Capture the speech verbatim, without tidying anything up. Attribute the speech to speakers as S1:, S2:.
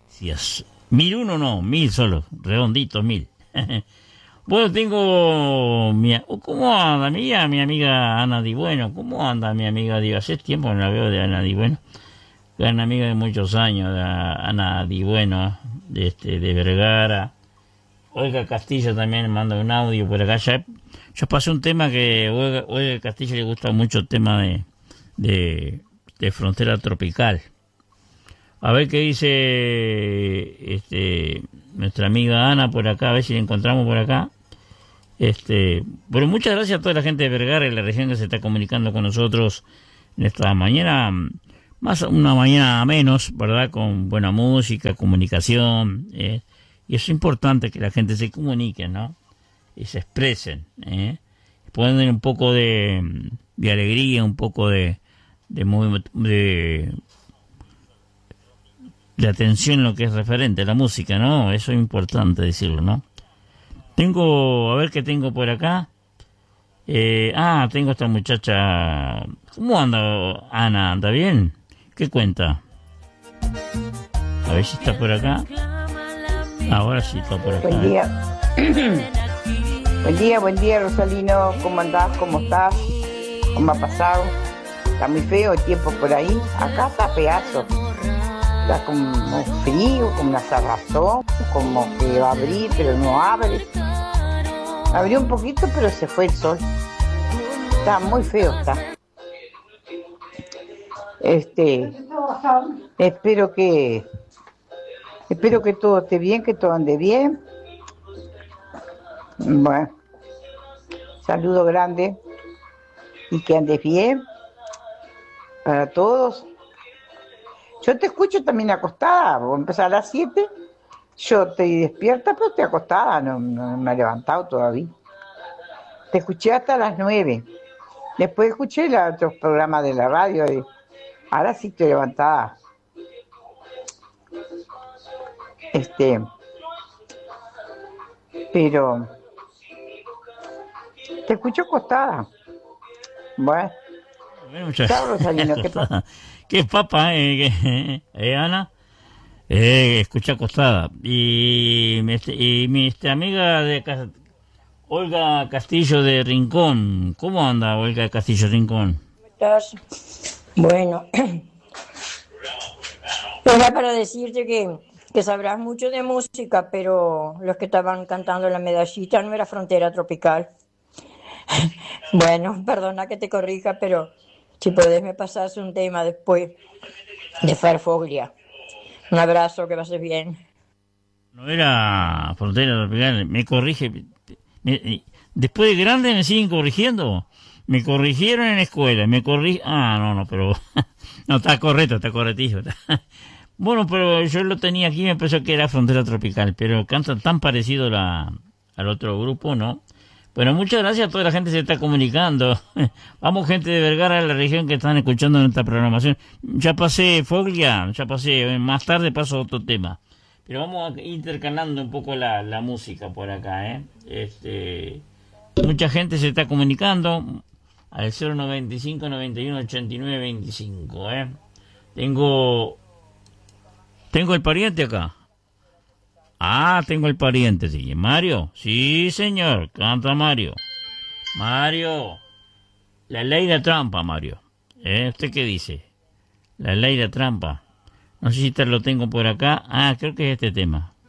S1: Yes. Mil uno no, mil solo, redondito, mil. Bueno, tengo... Mi, ¿Cómo anda mi, mi amiga Ana Di Bueno? ¿Cómo anda mi amiga Di? Hace tiempo no la veo de Ana Di Bueno. Es una amiga de muchos años, de Ana Di Bueno, de, este, de Vergara. Olga Castillo también me manda un audio por acá. Ya, yo pasé un tema que a Olga, Olga Castillo le gusta mucho, el tema de, de, de frontera tropical. A ver qué dice este, nuestra amiga Ana por acá, a ver si la encontramos por acá. Este, bueno, muchas gracias a toda la gente de Vergara y la región que se está comunicando con nosotros en esta mañana, más una mañana menos, ¿verdad? Con buena música, comunicación, eh, y es importante que la gente se comunique, ¿no? Y se expresen, ¿eh? Pueden tener un poco de, de alegría, un poco de, de, de, de atención en lo que es referente a la música, ¿no? Eso es importante decirlo, ¿no? Tengo, a ver qué tengo por acá. Eh, ah, tengo esta muchacha. ¿Cómo anda, Ana? ¿Anda bien? ¿Qué cuenta? A ver si está por acá. Ahora sí está por acá.
S2: Buen día. Buen día, buen día, Rosalino. ¿Cómo andás? ¿Cómo estás? ¿Cómo ha pasado? Está muy feo el tiempo por ahí. Acá está pedazo. Está como frío, como una cerrazón, como que va a abrir, pero no abre. Abrió un poquito, pero se fue el sol. Está muy feo, está. Este, espero que, espero que todo esté bien, que todo ande bien. Bueno, saludo grande y que andes bien para todos. Yo te escucho también acostada, vos empezás a las siete. Yo estoy despierta, pero estoy acostada, no, no me he levantado todavía. Te escuché hasta las nueve. Después escuché los otros programas de la radio y ahora sí estoy levantada. Este, pero te escucho acostada. Bueno, chao, Rosalino, ¿qué pasa?
S1: ¿Qué papa, eh? ¿Eh, Ana? Eh, escucha acostada. Y, y mi este, amiga de Olga Castillo de Rincón. ¿Cómo anda Olga Castillo de Rincón?
S3: ¿Cómo estás? Bueno, era para decirte que, que sabrás mucho de música, pero los que estaban cantando la medallita no era Frontera Tropical. Bueno, perdona que te corrija, pero si podés me pasas un tema después de Farfoglia. Un abrazo, que pases bien.
S1: No era Frontera Tropical, me corrige. Me, después de grande me siguen corrigiendo. Me corrigieron en la escuela, me corri... Ah, no, no, pero... no, está correcto, está correctísimo. Bueno, pero yo lo tenía aquí y me pensó que era Frontera Tropical, pero canta tan parecido la, al otro grupo, ¿no? Bueno, muchas gracias a toda la gente que se está comunicando. Vamos, gente de Vergara, de la región que están escuchando nuestra programación. Ya pasé Foglia, ya pasé, más tarde paso a otro tema. Pero vamos intercalando un poco la, la música por acá, ¿eh? Este, mucha gente se está comunicando al cero noventa y cinco, noventa y uno, ochenta y nueve, veinticinco, ¿eh? Tengo, tengo el pariente acá. Ah, tengo el pariente, sí. ¿Mario? Sí, señor. Canta Mario. Mario. La ley de trampa, Mario. ¿Eh? ¿Usted qué dice? La ley de trampa. No sé si te lo tengo por acá. Ah, creo que es este tema.